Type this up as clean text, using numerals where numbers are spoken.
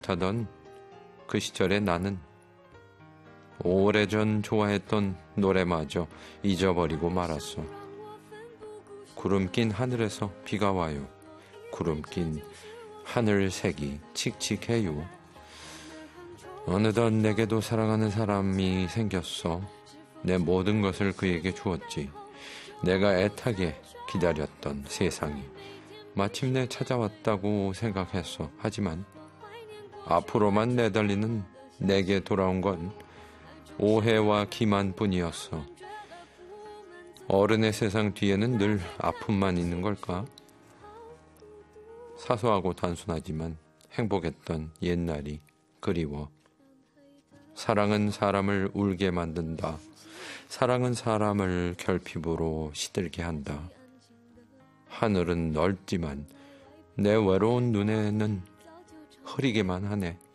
하던 그 시절에 나는 오래전 좋아했던 노래마저 잊어버리고 말았어. 구름 낀 하늘에서 비가 와요. 구름 낀 하늘색이 칙칙해요. 어느덧 내게도 사랑하는 사람이 생겼어. 내 모든 것을 그에게 주었지. 내가 애타게 기다렸던 세상이 마침내 찾아왔다고 생각했어. 하지만 앞으로만 내달리는 내게 돌아온 건 오해와 기만뿐이었어. 어른의 세상 뒤에는 늘 아픔만 있는 걸까? 사소하고 단순하지만 행복했던 옛날이 그리워. 사랑은 사람을 울게 만든다. 사랑은 사람을 결핍으로 시들게 한다. 하늘은 넓지만 내 외로운 눈에는 흐리게만 하네.